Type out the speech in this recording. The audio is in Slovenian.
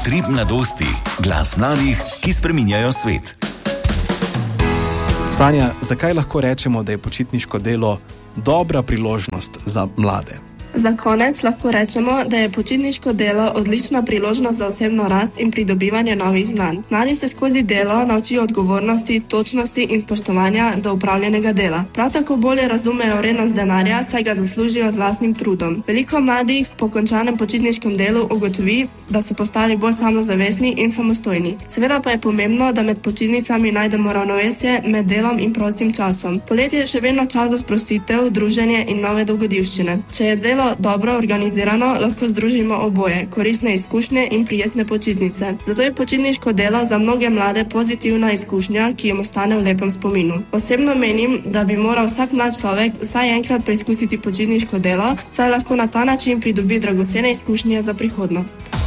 Utrip mladosti. Glas mladih, ki spreminjajo svet. Sanja, zakaj lahko rečemo, da je počitniško delo dobra priložnost za mlade? Za konec lahko rečemo, da je počitniško delo odlična priložnost za osebno rast in pridobivanje novih znanj. Mladi se skozi delo naučijo odgovornosti, točnosti in spoštovanja do upravljenega dela. Prav tako bolje razumejo vrednost denarja, saj ga zaslužijo z lastnim trudom. Veliko mladih po končanem počitniškem delu ugotovi, da so postali bolj samozavestni in samostojni. Seveda pa je pomembno, da med počitnicami najdemo ravnovesje med delom in prostim časom. Poletje je še vedno čas za sprostitev, druženje in nove dogodivščine. Če je delo dobro organizirano, lahko združimo oboje, koristne izkušnje in prijetne počitnice. Zato je počitniško delo za mnoge mlade pozitivna izkušnja, ki jim ostane v lepem spominu. Osebno menim, da bi moral vsak mlad človek vsaj enkrat preizkusiti počitniško delo, saj lahko na ta način pridobi dragocene izkušnje za prihodnost.